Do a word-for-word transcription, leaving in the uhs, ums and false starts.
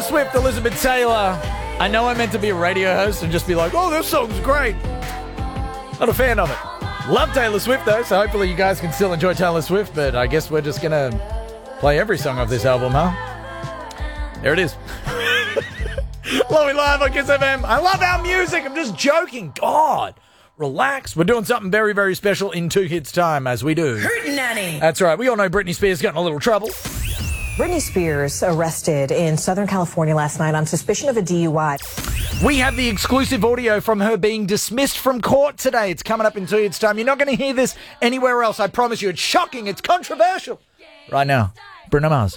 Swift, Elizabeth Taylor. I know I meant to be a radio host and just be like, oh, this song's great. Not a fan of it. Love Taylor Swift, though, so hopefully you guys can still enjoy Taylor Swift, but I guess we're just going to play every song off this album, huh? There it is. Lowy Live on Kiss F M. I love our music. I'm just joking. God, relax. We're doing something very, very special in two hits time, as we do. Hootenanny. That's right. We all know Britney Spears got in a little trouble. Britney Spears arrested in Southern California last night on suspicion of a D U I. We have the exclusive audio from her being dismissed from court today. It's coming up in two hits time. You're not going to hear this anywhere else. I promise you. It's shocking. It's controversial. Right now, Bruno Mars.